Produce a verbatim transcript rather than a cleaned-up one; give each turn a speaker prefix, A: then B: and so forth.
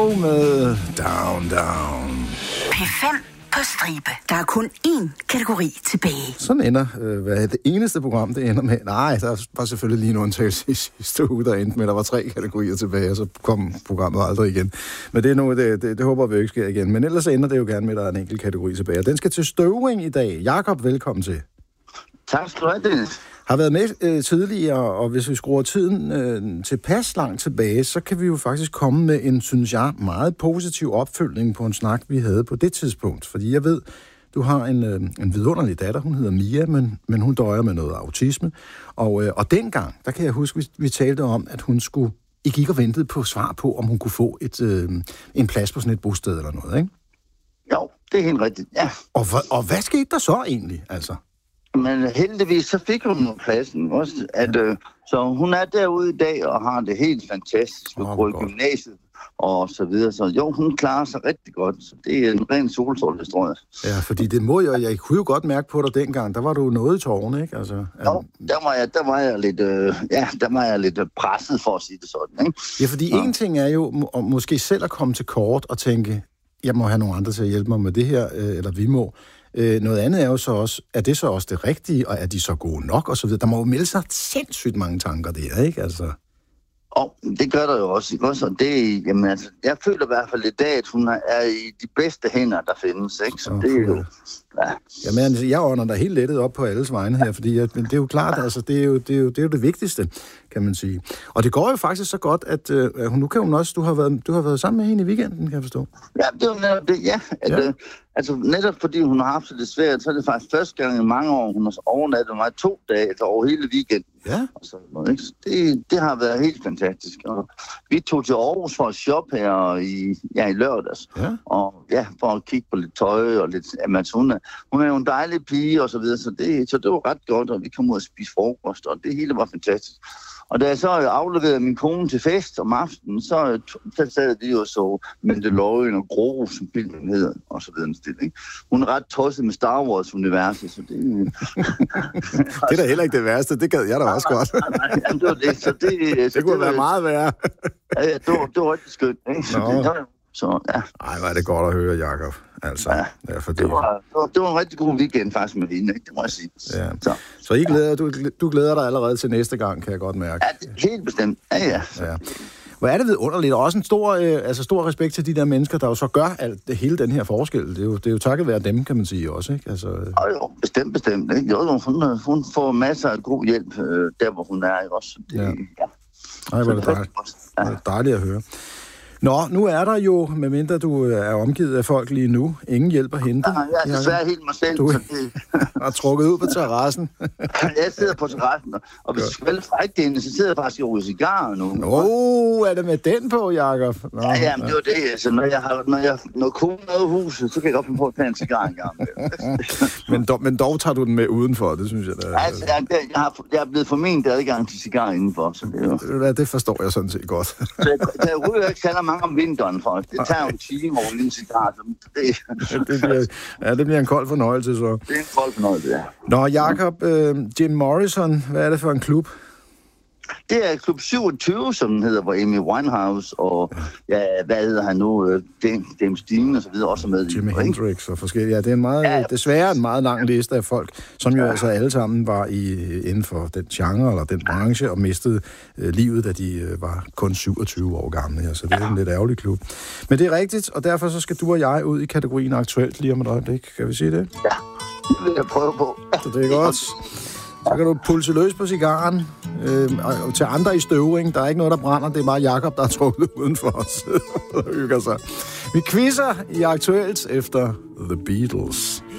A: Crow med Down Down.
B: P fem på stribe. Der er kun én kategori tilbage.
A: Sådan ender øh, hvad det eneste program, det ender med. Nej, der var selvfølgelig lige en undtagelse i sidste uge, der endte med, der var tre kategorier tilbage, og så kom programmet aldrig igen. Men det er nu, det, det, det håber vi ikke sker igen. Men ellers ender det jo gerne med, at der er en enkelt kategori tilbage. Den skal til støvring i dag. Jakob, velkommen til.
C: Tak skal du have, Dennis.
A: Har været med øh, tidligere, og hvis vi skruer tiden øh, tilpas langt tilbage, så kan vi jo faktisk komme med en, synes jeg, meget positiv opfølgning på en snak, vi havde på det tidspunkt. Fordi jeg ved, du har en, øh, en vidunderlig datter, hun hedder Mia, men, men hun døjer med noget autisme. Og, øh, og dengang, der kan jeg huske, vi, vi talte om, at hun skulle, I gik og ventede på svar på, om hun kunne få et, øh, en plads på sådan et bosted eller noget, ikke?
C: Jo, det er helt rigtigt, ja.
A: Og, og hvad skete der så egentlig, altså?
C: Men heldigvis, så fik hun jo pladsen også. At, øh, så hun er derude i dag og har det helt fantastisk. Hun går i gymnasiet og så videre. Så jo, hun klarer sig rigtig godt. Så det er en ren solstråle, tror jeg.
A: Ja, fordi det må jo, jeg kunne jo godt mærke på dig dengang. Der var du noget i tårne, ikke? Altså,
C: jo, der var jeg, der var jeg lidt, øh, ja, der var jeg lidt presset, for at sige det sådan, ikke?
A: Ja, fordi ja. En ting er jo må, måske selv at komme til kort og tænke, jeg må have nogle andre til at hjælpe mig med det her, øh, eller vi må. Øh, noget andet er jo så også, er det så også det rigtige, og er de så gode nok, og så videre. Der må jo melde sig sindssygt mange tanker der, ikke? Altså.
C: Og det gør der jo også, ikke? Også, og det, jamen, altså, jeg føler i hvert fald i dag, at hun er i de bedste hænder, der findes, ikke? Så okay. Det er jo... Ja.
A: Jamen, altså, jeg ånder da helt lettet op på alles vegne her, fordi jeg, men det er jo klart, altså, det er jo det, er jo, det, er jo det vigtigste, kan man sige. Og det går jo faktisk så godt, at øh, nu kan hun også, du har, været, du har været sammen med hende i weekenden, kan jeg forstå.
C: Ja, det er jo netop det, ja. At, ja. Øh, altså, netop fordi hun har haft det svært, så er det faktisk første gang i mange år, hun har overnattet mig to dage, altså over hele weekenden.
A: Ja.
C: Og så, ikke? Det, det har været helt fantastisk. Og vi tog til Aarhus for at shoppe her i, ja, i lørdags.
A: Ja.
C: Og ja, for at kigge på lidt tøj og lidt... Jamen, hun, er, hun er jo en dejlig pige og så videre, så det, så det var ret godt, og vi kom ud og spise frokost, og det hele var fantastisk. Og da jeg så afleverede min kone til fest om aftenen, så, så sad de jo så Mandalorian og Gro, som filmen hedder, og så videre. Ikke? Hun er ret tosset med Star Wars-universet, så det...
A: det er da heller ikke det værste, det gad jeg da også godt.
C: Nej, nej, nej, det var det, så det...
A: det
C: så
A: kunne
C: det
A: være
C: var,
A: meget værre.
C: ja, ja, det var, det var rigtig skønt, ikke? Så det, så, ja.
A: Ej, hvor er det godt at høre, Jakob. Altså,
C: ja,
A: ja, fordi...
C: det, var, det, var, det var en rigtig god weekend faktisk med hende, ikke? Det må jeg sige.
A: Ja.
C: Så,
A: så I glæder, du, du glæder dig allerede til næste gang, kan jeg godt mærke.
C: Ja, det er helt bestemt. Ja, ja.
A: ja. Hvor er det vidunderligt, og også en stor, øh, altså stor respekt til de der mennesker, der jo så gør alt det, hele den her forskel. Det er, jo, det er jo takket være dem, kan man sige også, ikke? Altså, øh...
C: jo, jo, bestemt, bestemt. Ikke? Jo, hun, hun får masser af god hjælp, øh, der hvor hun er, ikke? Også. Det, ja. Ja.
A: Ej, hvor er det dejligt. Ja. Det er dejligt at høre. Nå, nu er der jo, medmindre du er omgivet af folk lige nu, ingen hjælp at hente.
C: Ja, jeg er desværre helt mig selv.
A: Du
C: så det...
A: har trukket ud på terrassen.
C: Jeg sidder på terrassen, og hvis du skal vælge frække det, så sidder jeg faktisk og ryger cigarer nu.
A: Nå, er det med den på, Jakob? Nå,
C: ja, ja, men det var det. Altså, når jeg har, når jeg når konen er i huset, så kan jeg godt finde på at tage en cigar en gang.
A: men, dog, men dog tager du den med udenfor, det synes jeg da.
C: Altså, jeg, jeg, har, jeg er blevet forment adgang til cigar indenfor, så det er jo...
A: Det, det forstår jeg sådan set godt.
C: så jeg, jeg ryger ikke særlig mange om vinteren, for det tager jo en time over en cigar. Det,
A: det, bliver, ja, det bliver en kold fornøjelse, så.
C: Det er en kold fornøjelse, ja.
A: Nå, Jakob, øh, Jim Morrison, hvad er det for en klub?
C: Det er klub syvogtyve, som den hedder, hvor Amy Winehouse og, ja, hvad hedder han nu, James Dean og så videre også med.
A: Jimi Hendrix og forskellige. Ja, det er en meget, ja, desværre en meget lang liste af folk, som jo ja. altså alle sammen var i, inden for den genre eller den branche og mistede øh, livet, da de øh, var kun syvogtyve år gamle. Ja, så det er ja. en lidt ærgerlig klub. Men det er rigtigt, og derfor så skal du og jeg ud i kategorien aktuelt lige om et øjeblik. Kan vi sige det?
C: Ja, det vil jeg prøve på.
A: Så det er godt. Så kan du pulse løs på cigaren. Øh, og til andre i støvring, der er ikke noget, der brænder. Det er bare Jakob, der er trukket uden for os og hygger sig. Vi quizzer i Aktuelt efter The Beatles.